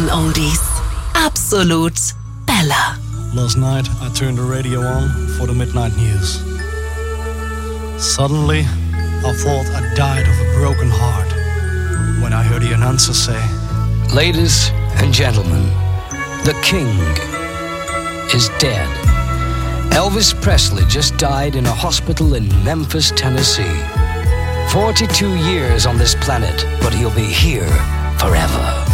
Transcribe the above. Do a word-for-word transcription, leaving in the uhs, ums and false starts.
Golden Oldies. Absolute Bella. Last night I turned the radio on for the midnight news. Suddenly I thought I died of a broken heart when I heard the announcer say, "Ladies and gentlemen, the king is dead." Elvis Presley just died in a hospital in Memphis, Tennessee. forty-two years on this planet, but he'll be here forever.